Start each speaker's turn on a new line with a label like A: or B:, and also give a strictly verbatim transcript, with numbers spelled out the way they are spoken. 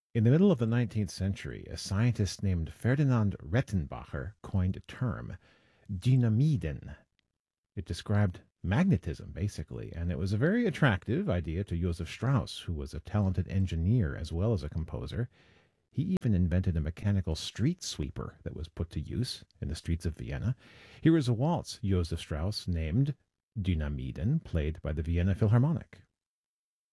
A: In the middle of the nineteenth century, a scientist named Ferdinand Rettenbacher coined a term, dynamiden. It described magnetism, basically, and it was a very attractive idea to Joseph Strauss, who was a talented engineer as well as a composer. He even invented a mechanical street sweeper that was put to use in the streets of Vienna. Here is a waltz Joseph Strauss named Dynamiden, played by the Vienna Philharmonic.